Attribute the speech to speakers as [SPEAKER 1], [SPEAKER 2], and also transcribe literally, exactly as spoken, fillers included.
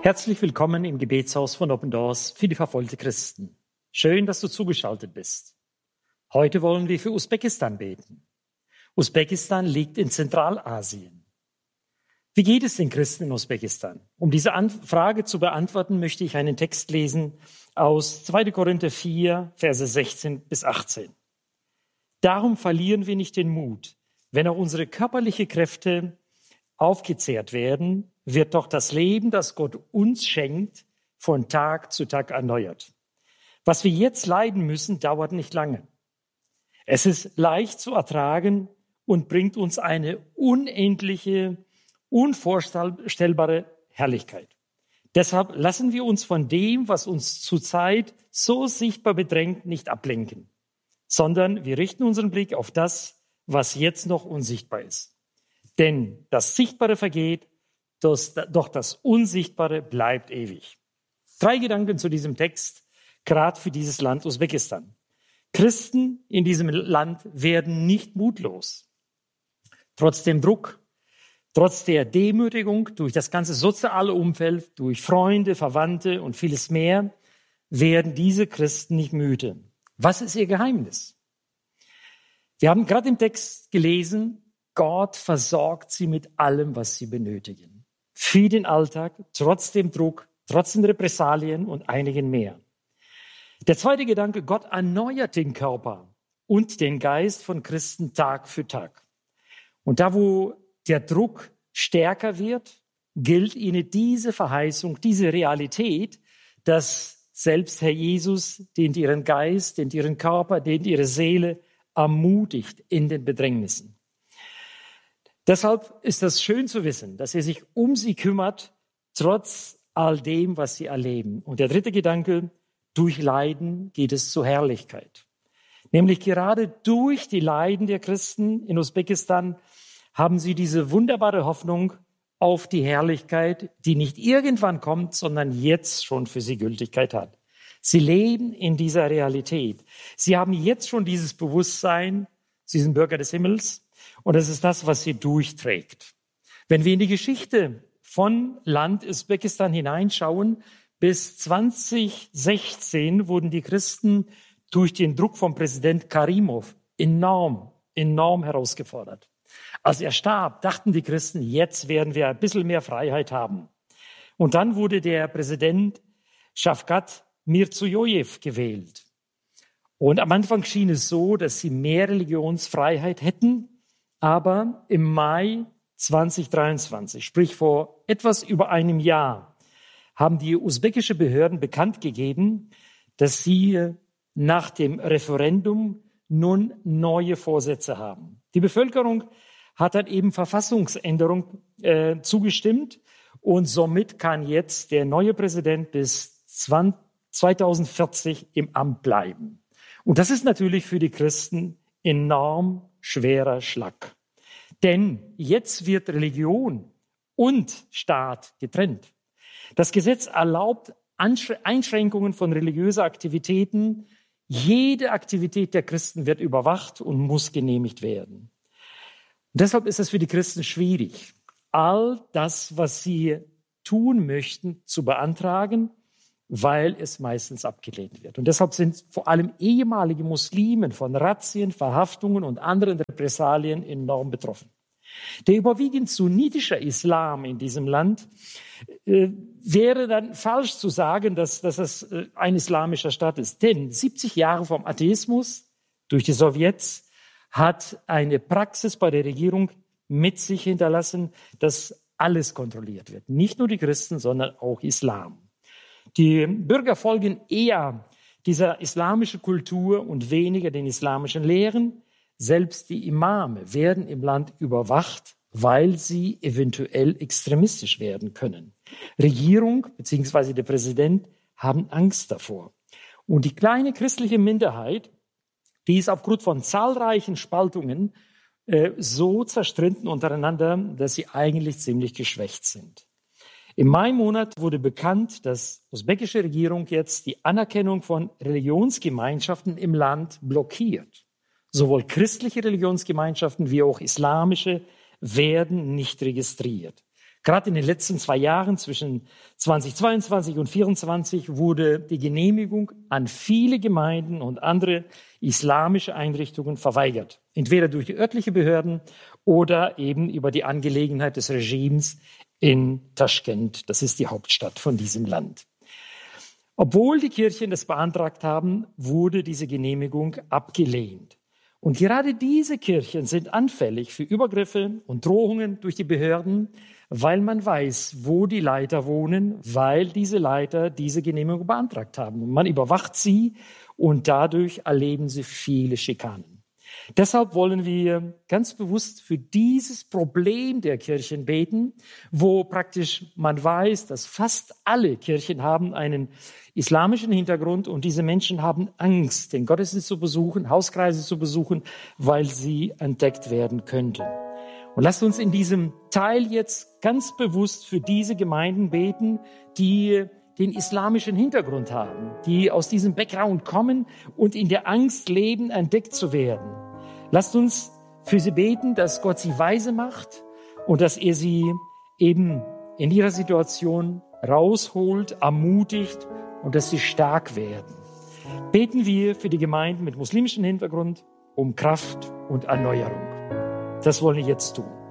[SPEAKER 1] Herzlich willkommen im Gebetshaus von Open Doors für die verfolgten Christen. Schön, dass du zugeschaltet bist. Heute wollen wir für Usbekistan beten. Usbekistan liegt in Zentralasien. Wie geht es den Christen in Usbekistan? Um diese Frage zu beantworten, möchte ich einen Text lesen aus zweiter Korinther vier, Verse sechzehn bis achtzehn. Darum verlieren wir nicht den Mut. Wenn auch unsere körperlichen Kräfte aufgezehrt werden, wird doch das Leben, das Gott uns schenkt, von Tag zu Tag erneuert. Was wir jetzt leiden müssen, dauert nicht lange. Es ist leicht zu ertragen und bringt uns eine unendliche, unvorstellbare Herrlichkeit. Deshalb lassen wir uns von dem, was uns zurzeit so sichtbar bedrängt, nicht ablenken, sondern wir richten unseren Blick auf das, was jetzt noch unsichtbar ist. Denn das Sichtbare vergeht, doch das Unsichtbare bleibt ewig. Drei Gedanken zu diesem Text, gerade für dieses Land Usbekistan. Christen in diesem Land werden nicht mutlos. Trotz dem Druck, trotz der Demütigung durch das ganze soziale Umfeld, durch Freunde, Verwandte und vieles mehr, werden diese Christen nicht müde. Was ist ihr Geheimnis? Wir haben gerade im Text gelesen, Gott versorgt sie mit allem, was sie benötigen. Für den Alltag, trotz dem Druck, trotz den Repressalien und einigen mehr. Der zweite Gedanke, Gott erneuert den Körper und den Geist von Christen Tag für Tag. Und da, wo der Druck stärker wird, gilt ihnen diese Verheißung, diese Realität, dass selbst Herr Jesus, den ihren Geist, den ihren Körper, den ihre Seele ermutigt in den Bedrängnissen. Deshalb ist das schön zu wissen, dass er sich um sie kümmert, trotz all dem, was sie erleben. Und der dritte Gedanke, durch Leiden geht es zur Herrlichkeit. Nämlich gerade durch die Leiden der Christen in Usbekistan haben sie diese wunderbare Hoffnung auf die Herrlichkeit, die nicht irgendwann kommt, sondern jetzt schon für sie Gültigkeit hat. Sie leben in dieser Realität. Sie haben jetzt schon dieses Bewusstsein, sie sind Bürger des Himmels. Und das ist das, was sie durchträgt. Wenn wir in die Geschichte von Land Usbekistan hineinschauen, bis zwanzig sechzehn wurden die Christen durch den Druck von Präsident Karimov enorm, enorm herausgefordert. Als er starb, dachten die Christen, jetzt werden wir ein bisschen mehr Freiheit haben. Und dann wurde der Präsident Shavkat Mirziyoyev gewählt. Und am Anfang schien es so, dass sie mehr Religionsfreiheit hätten. Aber im Mai zwanzig dreiundzwanzig, sprich vor etwas über einem Jahr, haben die usbekische Behörden bekannt gegeben, dass sie nach dem Referendum nun neue Vorsätze haben. Die Bevölkerung hat dann eben Verfassungsänderung äh, zugestimmt und somit kann jetzt der neue Präsident bis zweitausendvierzig im Amt bleiben. Und das ist natürlich für die Christen enorm schwerer Schlag. Denn jetzt wird Religion und Staat getrennt. Das Gesetz erlaubt Einschränkungen von religiöser Aktivitäten. Jede Aktivität der Christen wird überwacht und muss genehmigt werden. Und deshalb ist es für die Christen schwierig, all das, was sie tun möchten, zu beantragen, weil es meistens abgelehnt wird. Und deshalb sind vor allem ehemalige Muslimen von Razzien, Verhaftungen und anderen Repressalien enorm betroffen. Der überwiegend sunnitische Islam in diesem Land äh, wäre dann falsch zu sagen, dass, dass es äh, ein islamischer Staat ist. Denn siebzig Jahre vom Atheismus durch die Sowjets hat eine Praxis bei der Regierung mit sich hinterlassen, dass alles kontrolliert wird. Nicht nur die Christen, sondern auch Islam. Die Bürger folgen eher dieser islamischen Kultur und weniger den islamischen Lehren. Selbst die Imame werden im Land überwacht, weil sie eventuell extremistisch werden können. Regierung bzw. der Präsident haben Angst davor. Und die kleine christliche Minderheit, die ist aufgrund von zahlreichen Spaltungen äh, so zerstritten untereinander, dass sie eigentlich ziemlich geschwächt sind. Im Mai-Monat wurde bekannt, dass die usbekische Regierung jetzt die Anerkennung von Religionsgemeinschaften im Land blockiert. Sowohl christliche Religionsgemeinschaften wie auch islamische werden nicht registriert. Gerade in den letzten zwei Jahren, zwischen zweitausendzweiundzwanzig und zweitausendvierundzwanzig, wurde die Genehmigung an viele Gemeinden und andere islamische Einrichtungen verweigert. Entweder durch die örtlichen Behörden oder eben über die Angelegenheit des Regimes in Taschkent. Das ist die Hauptstadt von diesem Land. Obwohl die Kirchen das beantragt haben, wurde diese Genehmigung abgelehnt. Und gerade diese Kirchen sind anfällig für Übergriffe und Drohungen durch die Behörden, weil man weiß, wo die Leiter wohnen, weil diese Leiter diese Genehmigung beantragt haben. Und man überwacht sie und dadurch erleben sie viele Schikanen. Deshalb wollen wir ganz bewusst für dieses Problem der Kirchen beten, wo praktisch man weiß, dass fast alle Kirchen haben einen islamischen Hintergrund und diese Menschen haben Angst, den Gottesdienst zu besuchen, Hauskreise zu besuchen, weil sie entdeckt werden könnten. Und lasst uns in diesem Teil jetzt ganz bewusst für diese Gemeinden beten, die den islamischen Hintergrund haben, die aus diesem Background kommen und in der Angst leben, entdeckt zu werden. Lasst uns für sie beten, dass Gott sie weise macht und dass er sie eben in ihrer Situation rausholt, ermutigt und dass sie stark werden. Beten wir für die Gemeinden mit muslimischem Hintergrund um Kraft und Erneuerung. Das wollen wir jetzt tun.